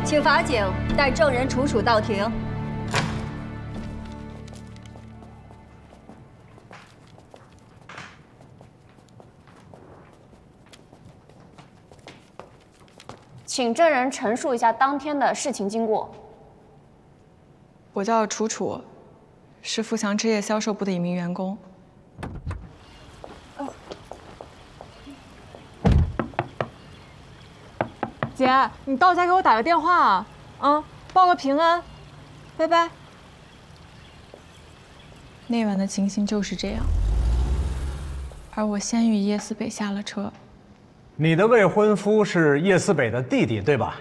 请法警带证人楚楚到庭。 请证人陈述一下当天的事情经过。 我叫楚楚，是富强置业销售部的一名员工。姐，你到家给我打个电话啊！报个平安，拜拜。那晚的情形就是这样，而我先与叶思北下了车。 你的未婚夫是叶思北的弟弟，对吧？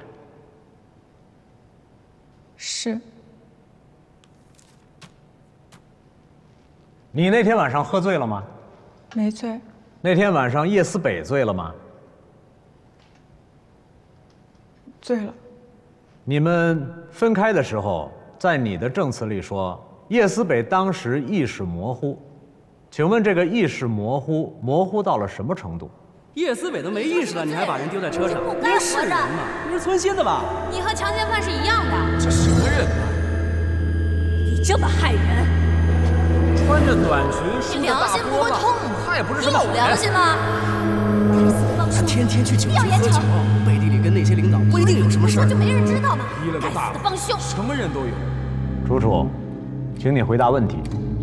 是。 你那天晚上喝醉了吗？ 没醉。 那天晚上叶思北醉了吗？ 醉了。 你们分开的时候，在你的证词里说，叶思北当时意识模糊。请问这个意识模糊到了什么程度？ 叶思北都没意识了，你还把人丢在车上？ 不该是人吗？你是存心的吧？ 你和强奸犯是一样的。 这什么人啊？ 你这么害人！ 穿着短裙，梳着大良心不波子， 会痛他也不是你什么好有良人。 心吗？该死的帮他凶！ 天天去酒局不要严喝酒惩， 背地里跟那些领导不一定有什么事儿。 就没人知道吗？该劈了个大死的帮凶！ 什么人都有。 楚楚，请你回答问题。